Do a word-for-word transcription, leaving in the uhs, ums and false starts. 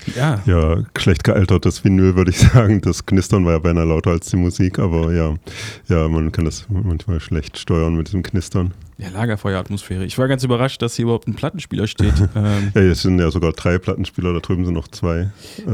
Ja. Ja, schlecht gealtertes Vinyl, würde ich sagen. Das Knistern war ja beinahe lauter als die Musik, aber ja, ja, man kann das manchmal schlecht steuern mit diesem Knistern. Ja, Lagerfeueratmosphäre. Ich war ganz überrascht, dass hier überhaupt ein Plattenspieler steht. ähm, Ja, jetzt sind ja sogar drei Plattenspieler, da drüben sind noch zwei.